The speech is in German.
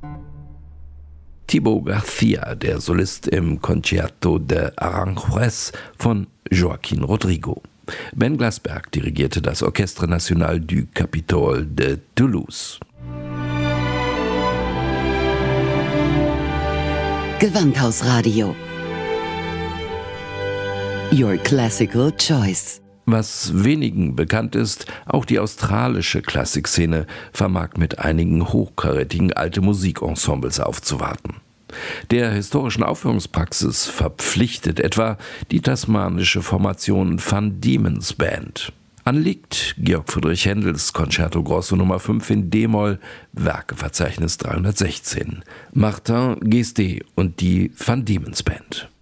Thibaut García, der Solist im Concierto de Aranjuez von Joaquín Rodrigo. Ben Glasberg dirigierte das Orchestre National du Capitole de Toulouse. Gewandhausradio. Your classical choice. Was wenigen bekannt ist, auch die australische Klassikszene vermag mit einigen hochkarätigen alte Musikensembles aufzuwarten. Der historischen Aufführungspraxis verpflichtet etwa die tasmanische Formation Van Diemen's Band. Anliegt Georg Friedrich Händels Concerto Grosso Nummer 5 in d-Moll, Werkeverzeichnis 316. Martin Guesde und die Van Diemen's Band.